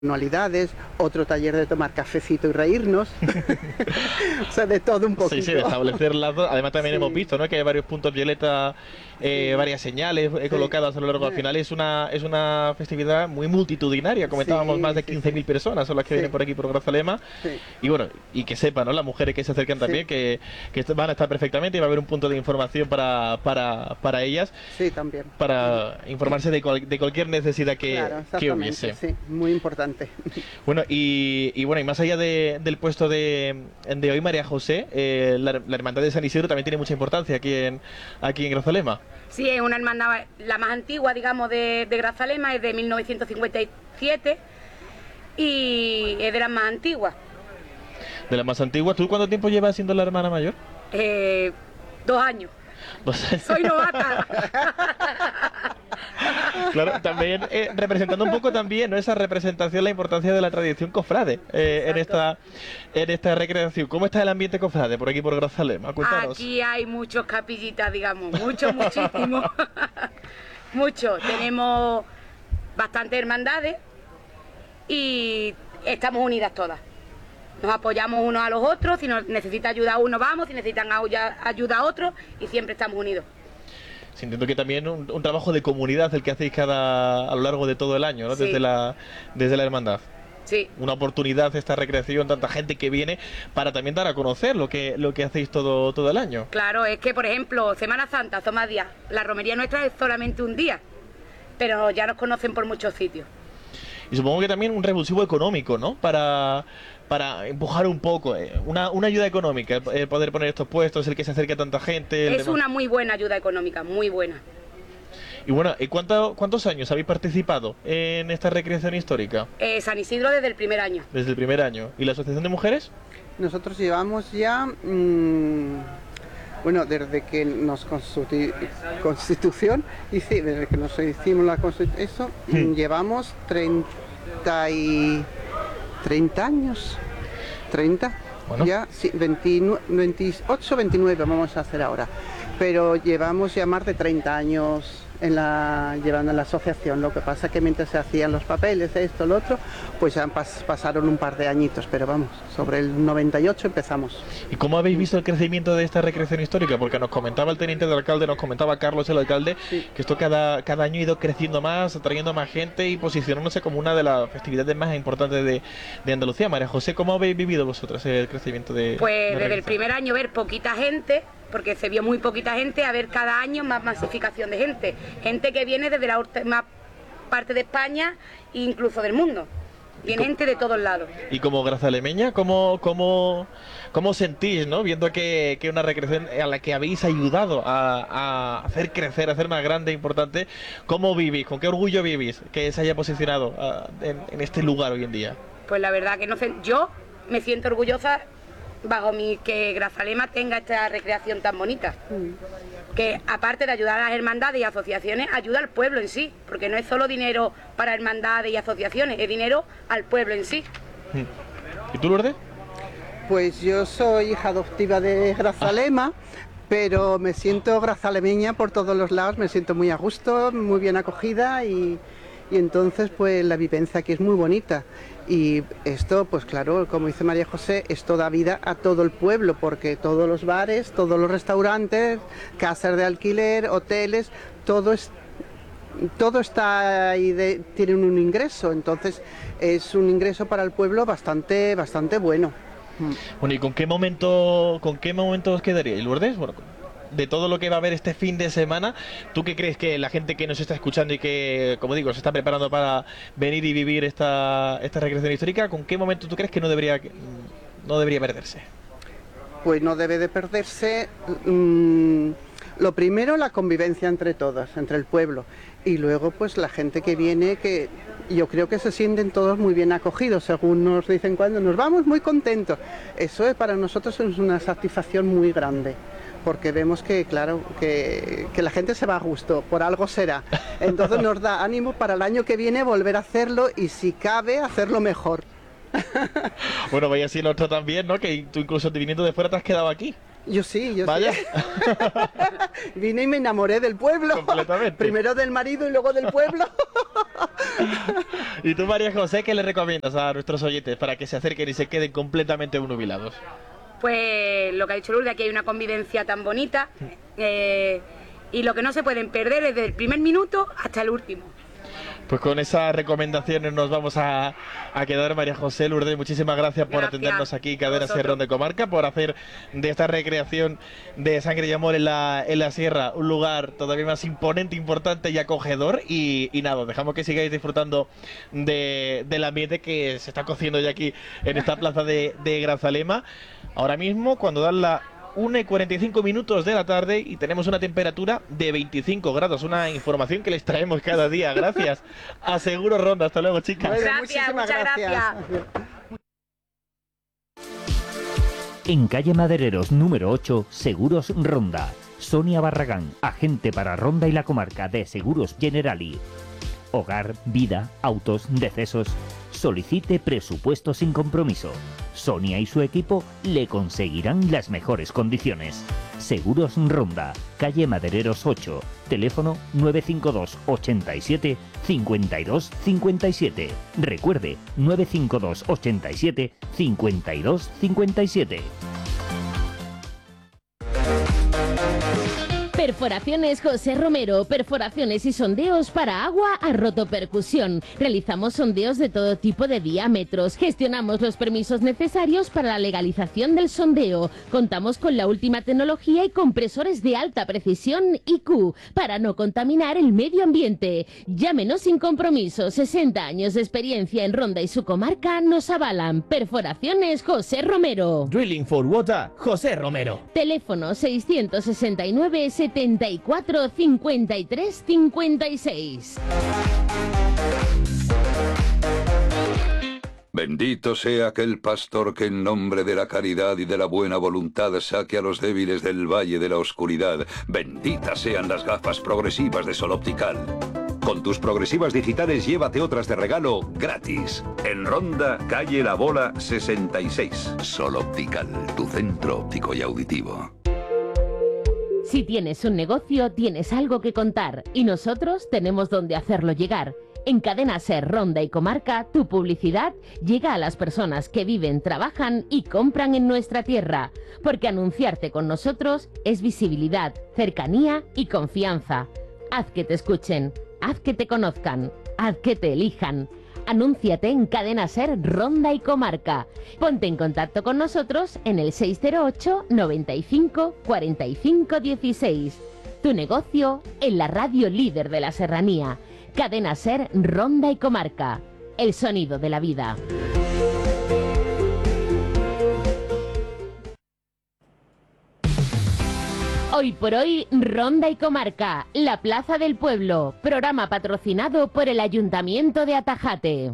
manualidades, otro taller de tomar cafecito y reírnos, o sea, de todo un poquito. Sí, sí, de establecer lazos. Además también hemos visto, ¿no?, que hay varios puntos violeta, varias señales colocadas a lo largo. Al final es una festividad muy multitudinaria. Comentábamos, más de 15.000 personas son las que vienen por aquí, por Grazalema. Y bueno, y que sepan, ¿no?, las mujeres que se acercan también, que van a estar perfectamente, y va a haber un punto de información para ellas. Sí, también. Para informarse de cualquier necesidad que hubiese. Sí, muy importante. Bueno, y más allá del puesto de hoy, María José, la Hermandad de San Isidro también tiene mucha importancia aquí en Grazalema. Sí, es una hermandad, la más antigua, digamos, de Grazalema, es de 1957 y es de las más antiguas. De las más antiguas. ¿Tú cuánto tiempo llevas siendo la hermana mayor? 2 años. Soy novata. Claro, también representando un poco también, ¿no?, esa representación, la importancia de la tradición cofrade en esta recreación. ¿Cómo está el ambiente cofrade por aquí, por Grazalema? Cuéntanos. Aquí hay muchos capillitas, digamos, muchísimos. Muchos. Tenemos bastantes hermandades y estamos unidas todas. Nos apoyamos unos a los otros, si nos necesita ayuda uno vamos, si necesitan ayuda a otros, y siempre estamos unidos. Entiendo que también un trabajo de comunidad el que hacéis a lo largo de todo el año, ¿no? Sí. Desde la hermandad. Sí. Una oportunidad esta recreación, tanta gente que viene para también dar a conocer lo que hacéis todo el año. Claro, es que por ejemplo, Semana Santa son más días, la romería nuestra es solamente un día, pero ya nos conocen por muchos sitios. Y supongo que también un revulsivo económico, ¿no?, para empujar un poco, una ayuda económica, poder poner estos puestos, el que se acerque a tanta gente. Es una muy buena ayuda económica, muy buena. Y bueno, ¿cuántos años habéis participado en esta recreación histórica? San Isidro desde el primer año. Desde el primer año. ¿Y la Asociación de Mujeres? Nosotros llevamos ya, bueno, desde que nos desde que nos hicimos la Constitución, llevamos 30 años. 30, bueno. Ya, sí, 28, 29 vamos a hacer ahora. Pero llevamos ya más de 30 años llevando en la asociación. Lo que pasa es que mientras se hacían los papeles, esto, lo otro, pues ya pasaron un par de añitos, pero vamos, sobre el 98 empezamos. ¿Y cómo habéis visto el crecimiento de esta recreación histórica? Porque nos comentaba el teniente del alcalde, nos comentaba Carlos, el alcalde, que esto cada año ha ido creciendo más, atrayendo más gente y posicionándose como una de las festividades más importantes de Andalucía. María José, ¿cómo habéis vivido vosotras el crecimiento de Pues desde el primer año ver poquita gente, porque se vio muy poquita gente, a ver cada año más masificación de gente que viene desde la última parte de España e incluso del mundo. Viene gente de todos lados. Y como grazalemeña, ¿cómo sentís, ¿no?, viendo que una recreación a la que habéis ayudado a hacer crecer, a hacer más grande e importante? ¿Cómo vivís? ¿Con qué orgullo vivís que se haya posicionado en este lugar hoy en día? Pues la verdad que no sé, yo me siento orgullosa que Grazalema tenga esta recreación tan bonita. Que aparte de ayudar a las hermandades y asociaciones, ayuda al pueblo en sí, porque no es solo dinero para hermandades y asociaciones, es dinero al pueblo en sí. ¿Y tú, Lourdes? Pues yo soy hija adoptiva de Grazalema, pero me siento grazalemeña por todos los lados, me siento muy a gusto, muy bien acogida y entonces pues la vivencia aquí es muy bonita. Y esto, pues claro, como dice María José, esto da vida a todo el pueblo, porque todos los bares, todos los restaurantes, casas de alquiler, hoteles, todo está ahí, tienen un ingreso, entonces es un ingreso para el pueblo bastante bueno. Bueno, ¿y con qué momento os quedaríais, Lourdes? Bueno, de todo lo que va a haber este fin de semana, ¿tú qué crees que la gente que nos está escuchando y que, como digo, se está preparando para venir y vivir esta recreación histórica, con qué momento tú crees que no debería perderse? Pues no debe de perderse, lo primero, la convivencia entre todas, entre el pueblo, y luego pues la gente que viene, que yo creo que se sienten todos muy bien acogidos, según nos dicen cuando nos vamos muy contentos. Eso para nosotros es una satisfacción muy grande, porque vemos que, claro, que la gente se va a gusto, por algo será. Entonces nos da ánimo para el año que viene volver a hacerlo y, si cabe, hacerlo mejor. Bueno, vaya así lo otro también, ¿no?, que tú incluso viniendo de fuera te has quedado aquí. Yo sí. Vaya. Vine y me enamoré del pueblo. Completamente. Primero del marido y luego del pueblo. ¿Y tú, María José, qué le recomiendas a nuestros oyentes para que se acerquen y se queden completamente obnubilados? Pues lo que ha dicho Lourdes, aquí hay una convivencia tan bonita y lo que no se pueden perder desde el primer minuto hasta el último. Pues con esas recomendaciones nos vamos a quedar. María José, Lourdes, muchísimas gracias por atendernos aquí, Cadena Ser Ronda y Comarca, por hacer de esta recreación de Sangre y Amor en la Sierra un lugar todavía más imponente, importante y acogedor. Y nada, dejamos que sigáis disfrutando del ambiente que se está cociendo ya aquí en esta plaza de Grazalema. Ahora mismo, cuando dan la 1:45 de la tarde y tenemos una temperatura de 25 grados, una información que les traemos cada día. Gracias a Seguros Ronda. Hasta luego, chicas. Gracias, muchas gracias. En calle Madereros número 8, Seguros Ronda. Sonia Barragán, agente para Ronda y la Comarca de Seguros Generali. Hogar, vida, autos, decesos. Solicite presupuesto sin compromiso. Sonia y su equipo le conseguirán las mejores condiciones. Seguros Ronda, calle Madereros 8, teléfono 952 87 52 57. Recuerde, 952 87 52 57. Perforaciones José Romero, perforaciones y sondeos para agua a rotopercusión. Realizamos sondeos de todo tipo de diámetros. Gestionamos los permisos necesarios para la legalización del sondeo. Contamos con la última tecnología y compresores de alta precisión IQ para no contaminar el medio ambiente. Llámenos sin compromiso. 60 años de experiencia en Ronda y su comarca nos avalan. Perforaciones José Romero. Drilling for Water, José Romero. Teléfono 669 74 53 56. Bendito sea aquel pastor que en nombre de la caridad y de la buena voluntad saque a los débiles del valle de la oscuridad. Benditas sean las gafas progresivas de Sol Optical. Con tus progresivas digitales llévate otras de regalo gratis. En Ronda, calle La Bola 66. Sol Optical, tu centro óptico y auditivo. Si tienes un negocio, tienes algo que contar y nosotros tenemos donde hacerlo llegar. En Cadena Ser Ronda y Comarca, tu publicidad llega a las personas que viven, trabajan y compran en nuestra tierra, porque anunciarte con nosotros es visibilidad, cercanía y confianza. Haz que te escuchen, haz que te conozcan, haz que te elijan. Anúnciate en Cadena Ser Ronda y Comarca. Ponte en contacto con nosotros en el 608 95 45 16. Tu negocio en la radio líder de la serranía. Cadena Ser Ronda y Comarca. El sonido de la vida. Hoy por hoy, Ronda y Comarca, la Plaza del Pueblo, programa patrocinado por el Ayuntamiento de Atajate.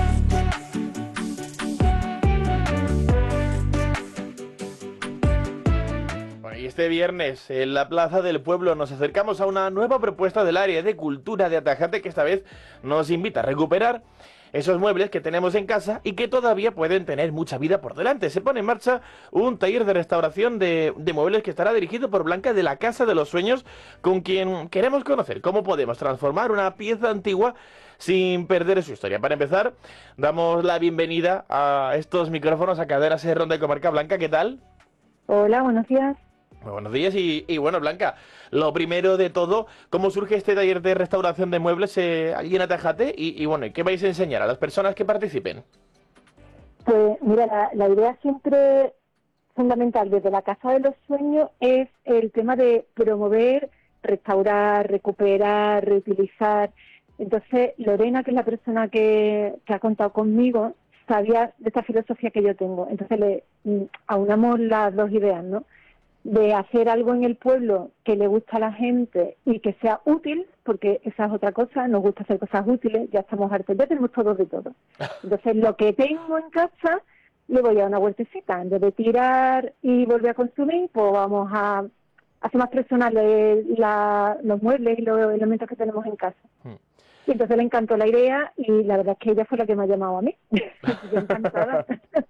Bueno, y este viernes en la Plaza del Pueblo nos acercamos a una nueva propuesta del área de cultura de Atajate que esta vez nos invita a recuperar esos muebles que tenemos en casa y que todavía pueden tener mucha vida por delante. Se pone en marcha un taller de restauración de muebles que estará dirigido por Blanca de la Casa de los Sueños, con quien queremos conocer cómo podemos transformar una pieza antigua sin perder su historia. Para empezar, damos la bienvenida a estos micrófonos a Cadena Ser Ronda y Comarca. Blanca, ¿qué tal? Hola, buenos días. Muy buenos días y bueno, Blanca, lo primero de todo, ¿cómo surge este taller de restauración de muebles allí en Atajate? Y bueno, ¿qué vais a enseñar a las personas que participen? Pues mira, la idea siempre fundamental desde la Casa de los Sueños es el tema de promover, restaurar, recuperar, reutilizar. Entonces, Lorena, que es la persona que ha contado conmigo, sabía de esta filosofía que yo tengo. Entonces, le aunamos las dos ideas, ¿no? De hacer algo en el pueblo que le gusta a la gente y que sea útil, porque esa es otra cosa, nos gusta hacer cosas útiles, ya estamos hartos, ya tenemos todo de todo. Entonces, lo que tengo en casa, le voy a dar una vueltecita. En vez de tirar y volver a consumir, pues vamos a hacer más personales los muebles y los elementos que tenemos en casa. Y entonces le encantó la idea y la verdad es que ella fue la que me ha llamado a mí. Yo encantada.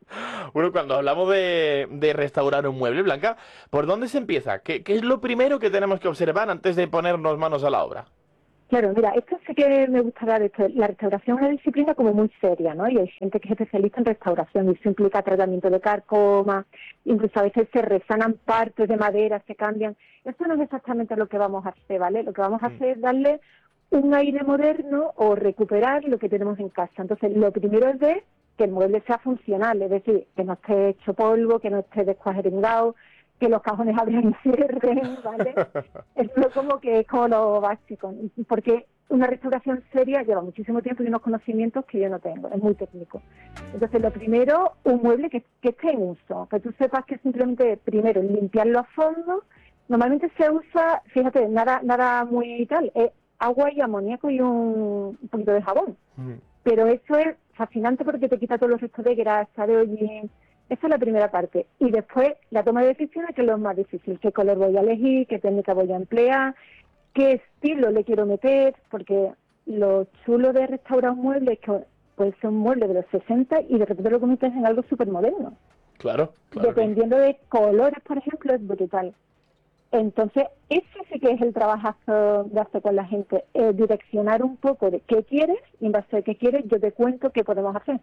Bueno, cuando hablamos de restaurar un mueble, Blanca, ¿por dónde se empieza? ¿Qué es lo primero que tenemos que observar antes de ponernos manos a la obra? Claro, mira, esto sí que me gusta hablar de esto. La restauración es una disciplina como muy seria, ¿no? Y hay gente que es especialista en restauración y eso implica tratamiento de carcoma, incluso a veces se resanan partes de madera, se cambian. Esto no es exactamente lo que vamos a hacer, ¿vale? Lo que vamos a hacer es darle un aire moderno o recuperar lo que tenemos en casa. Entonces, lo primero es ver que el mueble sea funcional, es decir, que no esté hecho polvo, que no esté descuajeringado, que los cajones abran y cierren, ¿vale? Esto como que es como lo básico, porque una restauración seria lleva muchísimo tiempo y unos conocimientos que yo no tengo, es muy técnico. Entonces, lo primero, un mueble que esté en uso, que tú sepas que simplemente, primero, limpiarlo a fondo. Normalmente se usa, fíjate, nada muy tal, es agua y amoníaco y un poquito de jabón. Pero eso es fascinante porque te quita todos los restos de grasa, de hollín. Esa es la primera parte. Y después la toma de decisiones, que es lo más difícil. ¿Qué color voy a elegir? ¿Qué técnica voy a emplear? ¿Qué estilo le quiero meter? Porque lo chulo de restaurar un mueble es que puede ser un mueble de los 60 y de repente lo conviertes en algo súper moderno. Claro. Dependiendo de colores, por ejemplo, es brutal. Entonces, ese sí que es el trabajazo de hacer con la gente, direccionar un poco de qué quieres, y en base a qué quieres, yo te cuento qué podemos hacer.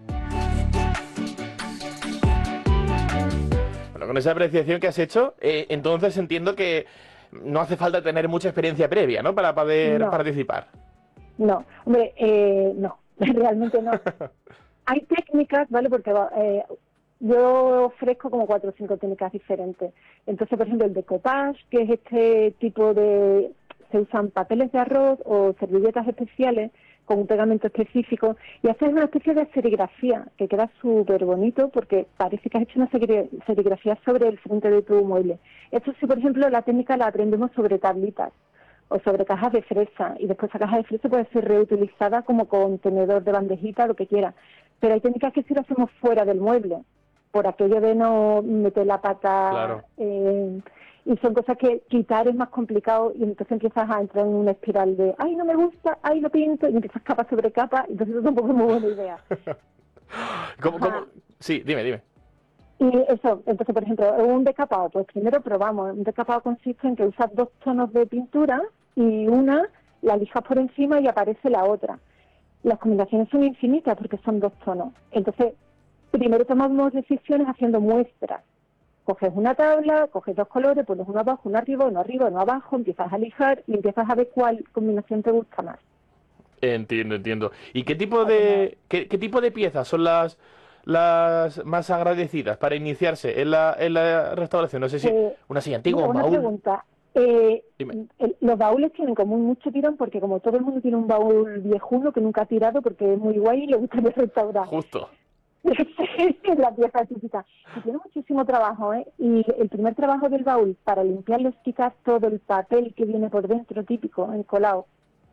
Bueno, con esa apreciación que has hecho, entonces entiendo que no hace falta tener mucha experiencia previa, ¿no? Para poder participar. No, hombre, no, realmente no. Hay técnicas, ¿vale? Porque yo ofrezco como 4 o 5 técnicas diferentes. Entonces, por ejemplo, el decoupage, que es este tipo de... Se usan papeles de arroz o servilletas especiales con un pegamento específico y haces una especie de serigrafía que queda súper bonito porque parece que has hecho una serigrafía sobre el frente de tu mueble. Esto sí, por ejemplo, la técnica la aprendemos sobre tablitas o sobre cajas de fresa y después esa caja de fresa puede ser reutilizada como contenedor de bandejita, lo que quiera. Pero hay técnicas que sí lo hacemos fuera del mueble, por aquello de no meter la pata. Claro. Y son cosas que quitar es más complicado y entonces empiezas a entrar en una espiral de ay, no me gusta, ay, lo pinto, y empiezas capa sobre capa, y entonces eso tampoco es muy buena idea. ¿Cómo? Sí, dime. Y eso, entonces, por ejemplo, un decapado, pues primero probamos. Un decapado consiste en que usas 2 tonos de pintura y una la lijas por encima y aparece la otra. Las combinaciones son infinitas porque son 2 tonos. Entonces, primero tomamos decisiones haciendo muestras. Coges una tabla, coges 2 colores, pones uno abajo, uno arriba, uno abajo, empiezas a lijar y empiezas a ver cuál combinación te gusta más. Entiendo. ¿Y qué tipo de piezas son las más agradecidas para iniciarse en la restauración? No sé si una silla antigua, un baúl. Una pregunta. Los baúles tienen como mucho tirón porque como todo el mundo tiene un baúl viejuno que nunca ha tirado porque es muy guay y le gusta restaurar. Justo. La pieza típica. Y tiene muchísimo trabajo, ¿eh? Y el primer trabajo del baúl para limpiarlo es quitar todo el papel que viene por dentro, típico, encolado.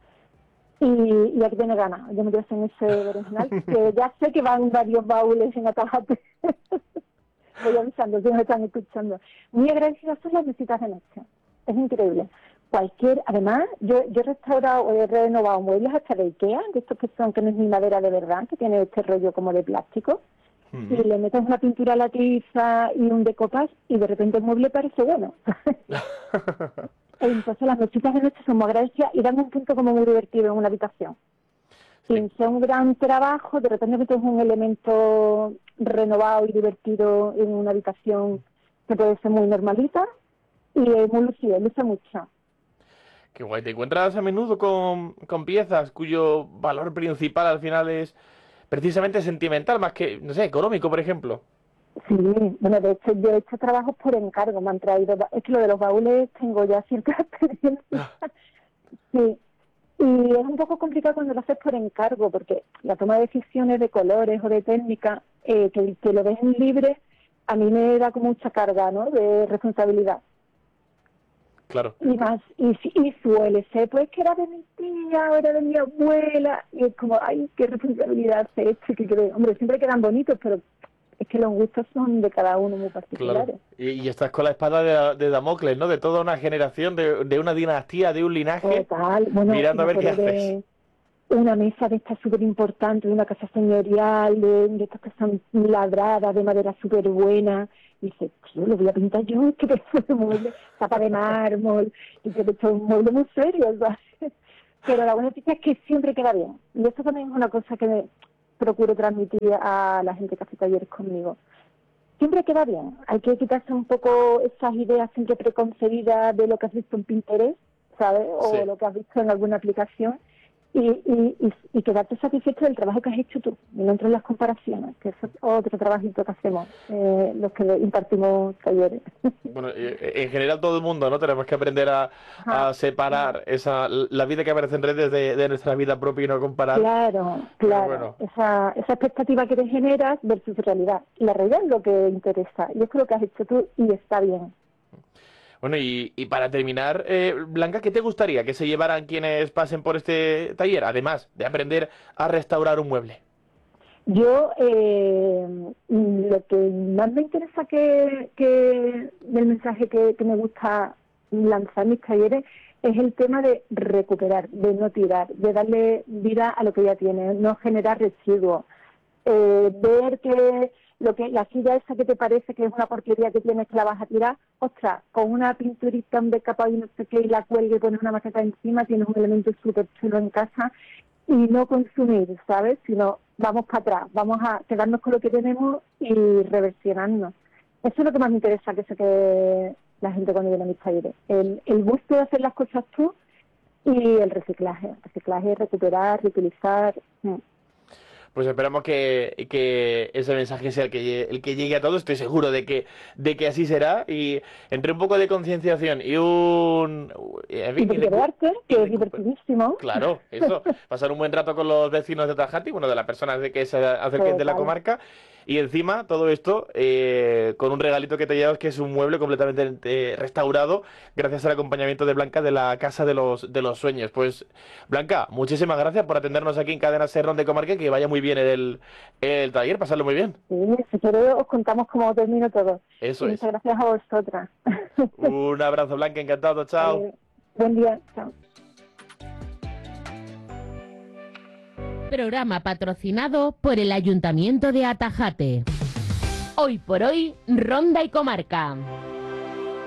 Y aquí tiene ganas de meterse en ese original, que ya sé que van varios baúles en Atajate. Voy avisando, si me están escuchando. Muy agradecidas son las visitas de noche. Es increíble. Además, yo he restaurado o he renovado muebles hasta de Ikea, de estos que son, que no es ni madera de verdad, que tiene este rollo como de plástico, y le metes una pintura a la tiza y un decoupage y de repente el mueble parece bueno. Entonces las visitas de noche son muy agradecidas y dan un punto como muy divertido en una habitación. Sin ser un gran trabajo, de repente metes un elemento renovado y divertido en una habitación que puede ser muy normalita y es muy lucido, luce mucho. Qué guay, ¿te encuentras a menudo con piezas cuyo valor principal al final es precisamente sentimental, más que, no sé, económico, por ejemplo? Sí, bueno, de hecho yo he hecho trabajos por encargo, me han traído, es que lo de los baúles tengo ya cierta experiencia. Sí, y es un poco complicado cuando lo haces por encargo, porque la toma de decisiones de colores o de técnica, que lo dejen libre, a mí me da como mucha carga, ¿no?, de responsabilidad. Claro. Y suele ser, pues, que era de mi tía o era de mi abuela, y es como, ay, qué responsabilidad hace esto, que creo. Hombre, siempre quedan bonitos, pero es que los gustos son de cada uno muy particulares. Claro. Y estás con la espada de Damocles, ¿no?, de toda una generación, de una dinastía, de un linaje. Total. Bueno, mirando a ver qué haces. una mesa de estas súper importante, de una casa señorial, de estas que están labradas, de madera súper buena. Y dice, yo lo voy a pintar yo, que pedazo de mueble, tapa de mármol, y que es un mueble muy serio, ¿sabes? Pero la buena noticia es que siempre queda bien. Y eso también es una cosa que procuro transmitir a la gente que hace talleres conmigo. Siempre queda bien. Hay que quitarse un poco esas ideas siempre preconcebidas de lo que has visto en Pinterest, ¿sabes? O Sí. lo que has visto en alguna aplicación. Y quedarte satisfecho del trabajo que has hecho tú, y no entre las comparaciones, que eso es otro trabajito que hacemos, los que impartimos talleres. Bueno, en general todo el mundo, ¿no? Tenemos que aprender a separar la vida que aparece en redes de nuestra vida propia y no comparar. Claro. Bueno. Esa expectativa que te generas versus realidad. La realidad es lo que interesa, y eso es lo que has hecho tú, y está bien. Bueno, y para terminar, Blanca, ¿qué te gustaría que se llevaran quienes pasen por este taller, además de aprender a restaurar un mueble? Yo, lo que más me interesa del mensaje que me gusta lanzar en mis talleres es el tema de recuperar, de no tirar, de darle vida a lo que ya tienes, no generar residuos, ver que la silla esa que te parece que es una porquería que tienes que la vas a tirar, ostras, con una pinturita, un decapado y no sé qué, y la cuelga y pones una maqueta encima, tienes un elemento súper chulo en casa, y no consumir, ¿sabes? Sino vamos para atrás, vamos a quedarnos con lo que tenemos y reversionarnos. Eso es lo que más me interesa que saque la gente cuando viene a mis talleres. El gusto de hacer las cosas tú y el reciclaje, recuperar, reutilizar. Pues esperamos que ese mensaje sea el que llegue a todos. Estoy seguro de que así será. Y entre un poco de concienciación y un... En fin, y de arte, que es divertidísimo. Claro, eso. Pasar un buen rato con los vecinos de Tajati, bueno, de las personas que se acerquen de la comarca. Y encima, todo esto, con un regalito que te llevas, que es un mueble completamente restaurado, gracias al acompañamiento de Blanca de la Casa de los Sueños. Pues, Blanca, muchísimas gracias por atendernos aquí en Cadena SER Ronda y Comarca, que vaya muy bien el taller, pasarlo muy bien. Sí, si queréis os contamos cómo termino todo. Eso y es. Muchas gracias a vosotras. Un abrazo, Blanca, encantado, chao. Buen día, chao. Programa patrocinado por el Ayuntamiento de Atajate. Hoy por hoy, Ronda y Comarca.